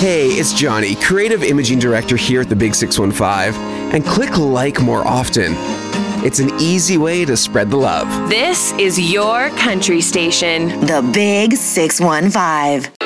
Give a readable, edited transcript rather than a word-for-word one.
Hey, it's Johnny, Creative Imaging Director here at the Big 615, and click like more often. It's an easy way to spread the love. This is your country station. The Big 615.